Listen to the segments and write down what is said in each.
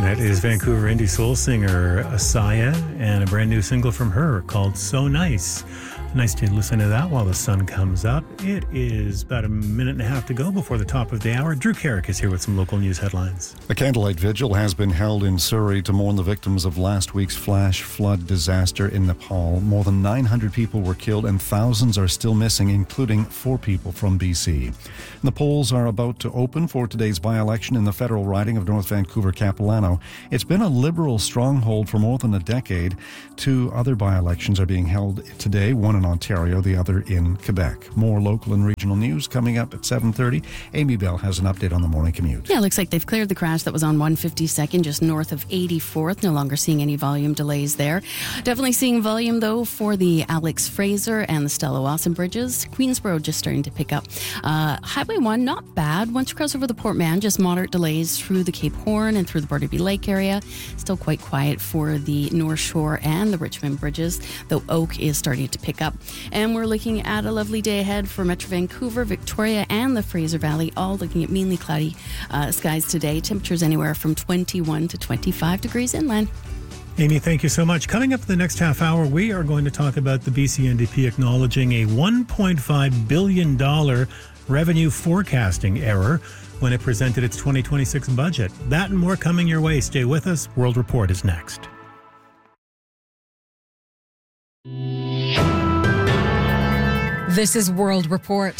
That is Vancouver indie soul singer Asaya and a brand new single from her called So Nice. Nice to listen to that while the sun comes up. It is about a minute and a half to go before the top of the hour. Drew Carrick is here with some local news headlines. A candlelight vigil has been held in Surrey to mourn the victims of last week's flash flood disaster in Nepal. More than 900 people were killed and thousands are still missing, including 4 people from BC. The polls are about to open for today's by-election in the federal riding of North Vancouver-Capilano. It's been a Liberal stronghold for more than a decade. 2 other by-elections are being held today, one in Ontario, the other in Quebec. More local and regional news coming up at 7:30. Amy Bell has an update on the morning commute. Yeah, it looks like they've cleared the crash that was on 152nd, just north of 84th. No longer seeing any volume delays there. Definitely seeing volume, though, for the Alex Fraser and the Stella Wasson bridges. Queensboro just starting to pick up. Highway 1, not bad. Once you cross over the Port Mann, just moderate delays through the Cape Horn and through the Burnaby Lake area. Still quite quiet for the North Shore and the Richmond bridges, though Oak is starting to pick up. And we're looking at a lovely day ahead for Metro Vancouver, Victoria, and the Fraser Valley, all looking at mainly cloudy skies today. Temperatures anywhere from 21 to 25 degrees inland. Amy, thank you so much. Coming up in the next half hour, we are going to talk about the BC NDP acknowledging a $1.5 billion revenue forecasting error when it presented its 2026 budget. That and more coming your way. Stay with us. World Report is next. This is World Report.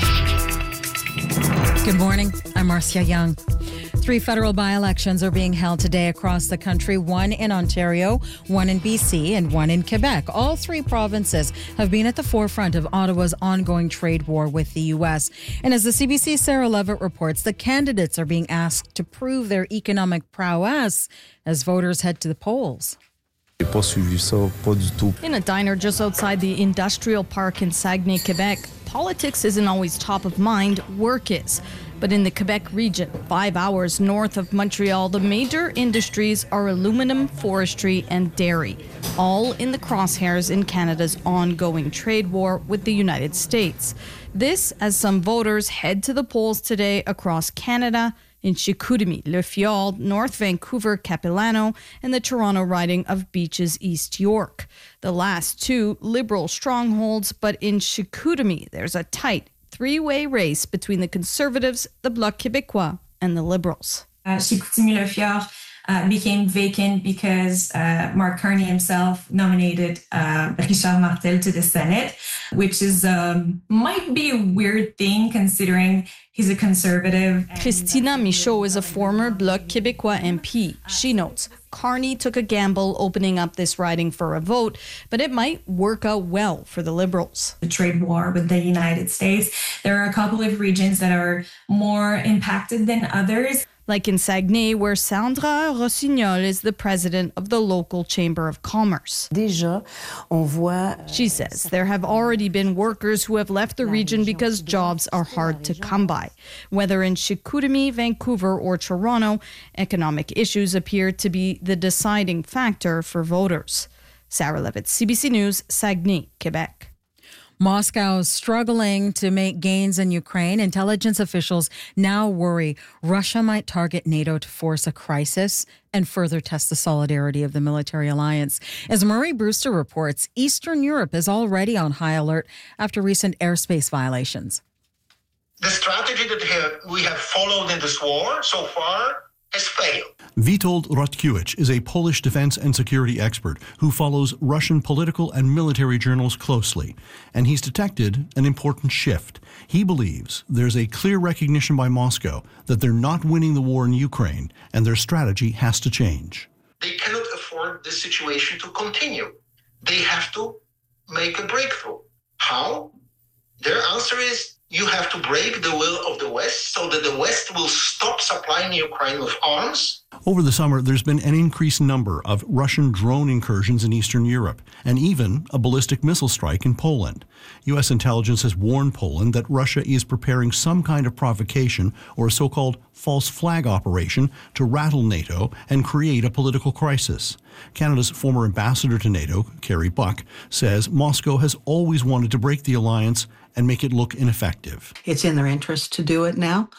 Good morning. I'm Marcia Young. 3 federal by-elections are being held today across the country, 1 in Ontario, 1 in BC, and 1 in Quebec. All 3 provinces have been at the forefront of Ottawa's ongoing trade war with the U.S. And as the CBC's Sarah Levitt reports, the candidates are being asked to prove their economic prowess as voters head to the polls. In a diner just outside the industrial park in Saguenay, Quebec, politics isn't always top of mind, work is. But in the Quebec region, 5 hours north of Montreal, the major industries are aluminum, forestry, and dairy, all in the crosshairs in Canada's ongoing trade war with the United States. This as some voters head to the polls today across Canada, in Chicoutimi, Le Fjord, North Vancouver, Capilano, and the Toronto riding of Beaches, East York. The last 2 Liberal strongholds, but in Chicoutimi, there's a tight 3-way race between the Conservatives, the Bloc Québécois, and the Liberals. Chicoutimi Le Fjord became vacant because Mark Carney himself nominated Richard Martel to the Senate, which is might be a weird thing considering he's a conservative. Christina Michaud is a former Bloc Québécois MP. She notes Carney took a gamble opening up this riding for a vote, but it might work out well for the Liberals. The trade war with the United States, there are a couple of regions that are more impacted than others. Like in Saguenay, where Sandra Rossignol is the president of the local Chamber of Commerce. She says there have already been workers who have left the region because jobs are hard to come by. Whether in Chicoutimi, Vancouver, or Toronto, economic issues appear to be the deciding factor for voters. Sarah Levitt, CBC News, Saguenay, Quebec. Moscow is struggling to make gains in Ukraine. Intelligence officials now worry Russia might target NATO to force a crisis and further test the solidarity of the military alliance. As Murray Brewster reports, Eastern Europe is already on high alert after recent airspace violations. The strategy that we have followed in this war so far has failed. Witold Rotkiewicz is a Polish defense and security expert who follows Russian political and military journals closely, and he's detected an important shift. He believes there's a clear recognition by Moscow that they're not winning the war in Ukraine, and their strategy has to change. They cannot afford this situation to continue. They have to make a breakthrough. How? Their answer is you have to break the will of the West so that the West will stop supplying Ukraine with arms. Over the summer, there's been an increased number of Russian drone incursions in Eastern Europe, and even a ballistic missile strike in Poland. U.S. intelligence has warned Poland that Russia is preparing some kind of provocation or a so-called false flag operation to rattle NATO and create a political crisis. Canada's former ambassador to NATO, Kerry Buck, says Moscow has always wanted to break the alliance and make it look ineffective. It's in their interest to do it now.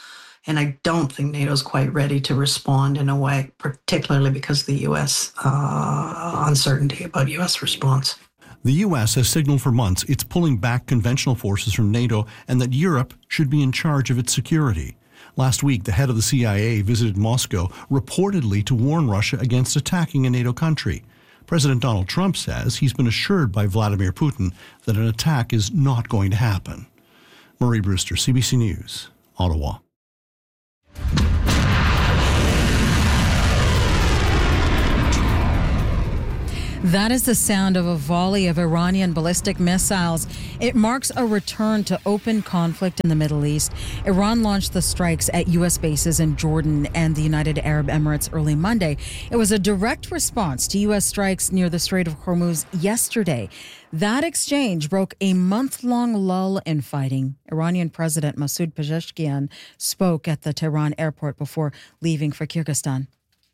And I don't think NATO's quite ready to respond in a way, particularly because of the U.S. Uncertainty about U.S. response. The U.S. has signaled for months it's pulling back conventional forces from NATO and that Europe should be in charge of its security. Last week, the head of the CIA visited Moscow, reportedly to warn Russia against attacking a NATO country. President Donald Trump says he's been assured by Vladimir Putin that an attack is not going to happen. Murray Brewster, CBC News, Ottawa. That is the sound of a volley of Iranian ballistic missiles. It marks a return to open conflict in the Middle East. Iran launched the strikes at U.S. bases in Jordan and the United Arab Emirates early Monday. It was a direct response to U.S. strikes near the Strait of Hormuz yesterday. That exchange broke a month-long lull in fighting. Iranian President Masoud Pezeshkian spoke at the Tehran airport before leaving for Kyrgyzstan.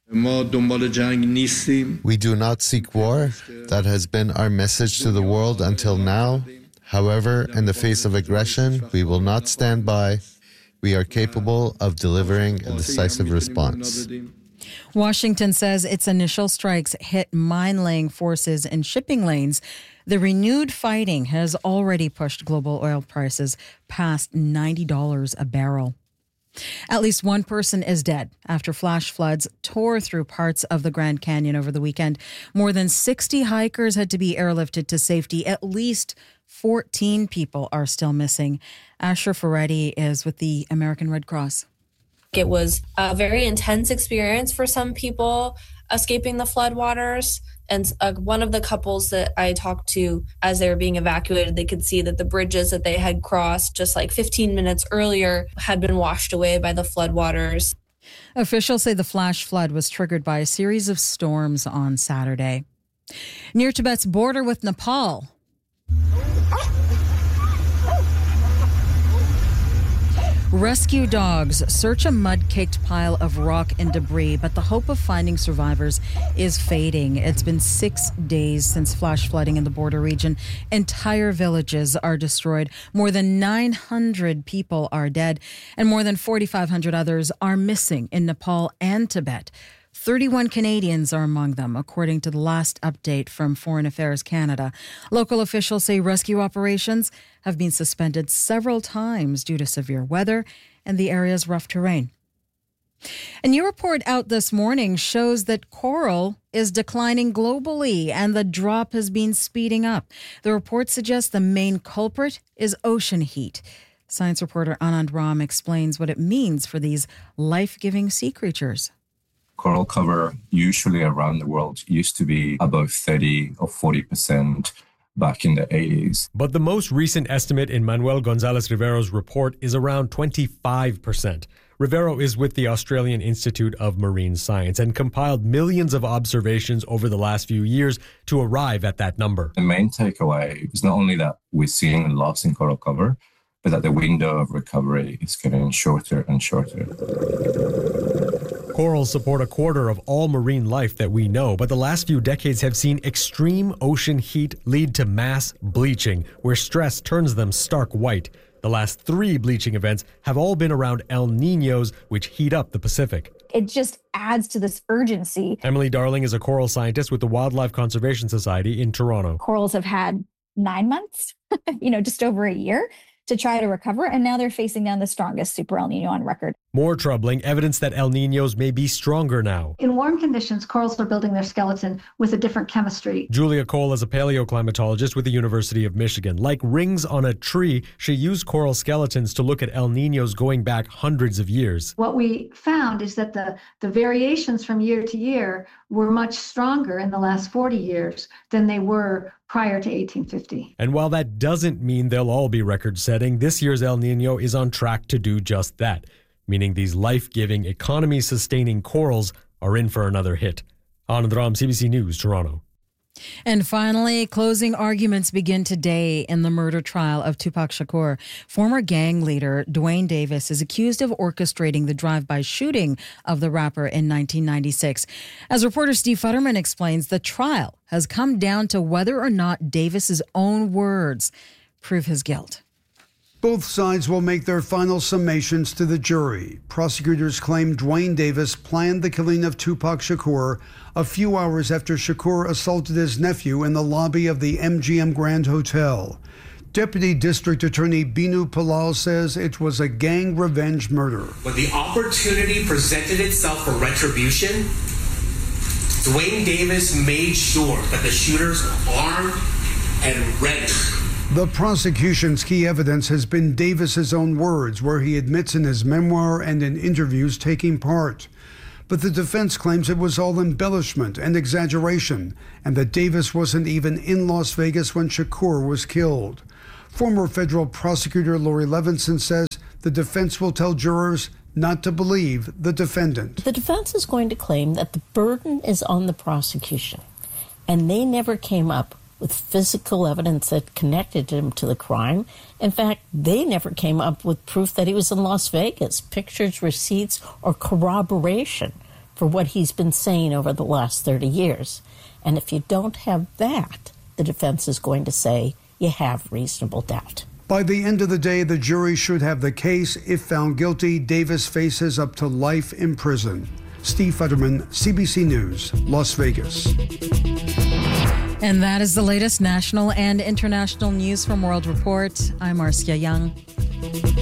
We do not seek war. That has been our message to the world until now. However, in the face of aggression, we will not stand by. We are capable of delivering a decisive response. Washington says its initial strikes hit mine-laying forces in shipping lanes. The renewed fighting has already pushed global oil prices past $90 a barrel. At least one person is dead after flash floods tore through parts of the Grand Canyon over the weekend. More than 60 hikers had to be airlifted to safety. At least 14 people are still missing. Asher Ferretti is with the American Red Cross. It was a very intense experience for some people escaping the floodwaters. And one of the couples that I talked to as they were being evacuated, they could see that the bridges that they had crossed just like 15 minutes earlier had been washed away by the floodwaters. Officials say the flash flood was triggered by a series of storms on Saturday. Near Tibet's border with Nepal, rescue dogs search a mud-caked pile of rock and debris, but the hope of finding survivors is fading. It's been 6 days since flash flooding in the border region. Entire villages are destroyed. More than 900 people are dead, and more than 4,500 others are missing in Nepal and Tibet. 31 Canadians are among them, according to the last update from Foreign Affairs Canada. Local officials say rescue operations have been suspended several times due to severe weather and the area's rough terrain. A new report out this morning shows that coral is declining globally and the drop has been speeding up. The report suggests the main culprit is ocean heat. Science reporter Anand Ram explains what it means for these life-giving sea creatures. Coral cover usually around the world used to be above 30 or 40% back in the 80s. But the most recent estimate in Manuel Gonzalez Rivero's report is around 25%. Rivero is with the Australian Institute of Marine Science and compiled millions of observations over the last few years to arrive at that number. The main takeaway is not only that we're seeing a loss in coral cover, but that the window of recovery is getting shorter and shorter. Corals support a quarter of all marine life that we know, but the last few decades have seen extreme ocean heat lead to mass bleaching, where stress turns them stark white. The last 3 bleaching events have all been around El Niños, which heat up the Pacific. It just adds to this urgency. Emily Darling is a coral scientist with the Wildlife Conservation Society in Toronto. Corals have had 9 months, just over a year to try to recover, and now they're facing down the strongest super El Nino on record. More troubling, evidence that El Niños may be stronger now. In warm conditions, corals are building their skeleton with a different chemistry. Julia Cole is a paleoclimatologist with the University of Michigan. Like rings on a tree, she used coral skeletons to look at El Niños going back hundreds of years. What we found is that the variations from year to year were much stronger in the last 40 years than they were prior to 1850. And while that doesn't mean they'll all be record-setting, this year's El Niño is on track to do just that, meaning these life-giving, economy-sustaining corals are in for another hit. Anand Ram, CBC News, Toronto. And finally, closing arguments begin today in the murder trial of Tupac Shakur. Former gang leader Dwayne Davis is accused of orchestrating the drive-by shooting of the rapper in 1996. As reporter Steve Futterman explains, the trial has come down to whether or not Davis's own words prove his guilt. Both sides will make their final summations to the jury. Prosecutors claim Duane Davis planned the killing of Tupac Shakur a few hours after Shakur assaulted his nephew in the lobby of the MGM Grand Hotel. Deputy District Attorney Binu Palal says it was a gang revenge murder. When the opportunity presented itself for retribution, Duane Davis made sure that the shooters were armed and ready. The prosecution's key evidence has been Davis's own words, where he admits in his memoir and in interviews taking part. But the defense claims it was all embellishment and exaggeration, and that Davis wasn't even in Las Vegas when Shakur was killed. Former federal prosecutor Lori Levinson says the defense will tell jurors not to believe the defendant. The defense is going to claim that the burden is on the prosecution, and they never came up with physical evidence that connected him to the crime. In fact, they never came up with proof that he was in Las Vegas, pictures, receipts, or corroboration for what he's been saying over the last 30 years. And if you don't have that, the defense is going to say you have reasonable doubt. By the end of the day, the jury should have the case. If found guilty, Davis faces up to life in prison. Steve Futterman, CBC News, Las Vegas. And that is the latest national and international news from World Report. I'm Marcia Young.